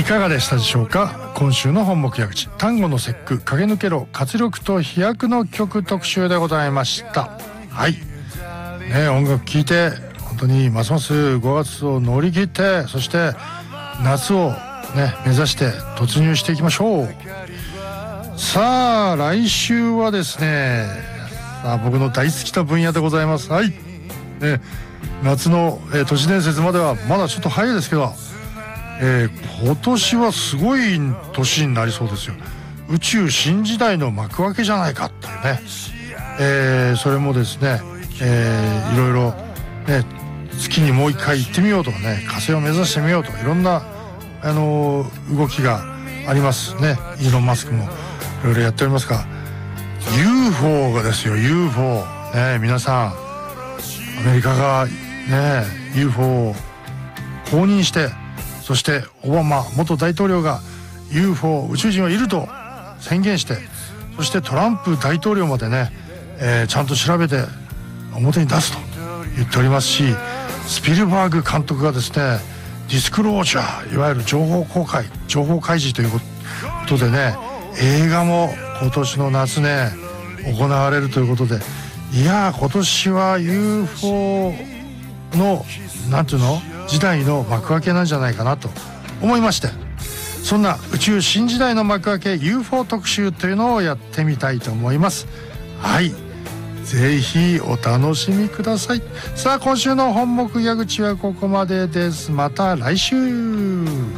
いかがでしたでしょうか。今週の本目矢口、単語の節句、駆け抜けろ活力と飛躍の曲特集でございました。はい、音楽聴いて本当にますます5月を乗り切って、そして夏を目指して突入していきましょう。さあ来週はですね、僕の大好きな分野でございます。はい、夏の、都市伝説まではまだちょっと早いですけど、今年はすごい年になりそうですよ。宇宙新時代の幕開けじゃないかっていうね、それもですね、いろいろ月にもう一回行ってみようとかね、火星を目指してみようとか、いろんな動きがありますね。イーロン・マスクもいろいろやっておりますが、 UFO がですよ、 UFO 皆さん、アメリカがUFO を公認して、そしてオバマ元大統領が UFO 宇宙人はいると宣言して、そしてトランプ大統領までちゃんと調べて表に出すと言っておりますし、スピルバーグ監督がですね、ディスクロージャー、いわゆる情報公開、情報開示ということで映画も今年の夏行われるということで、いや今年は UFO のなんていうの時代の幕開けなんじゃないかなと思いまして、そんな宇宙新時代の幕開け UFO 特集というのをやってみたいと思います。はい、ぜひお楽しみください。さあ今週の本目矢口はここまでです。また来週。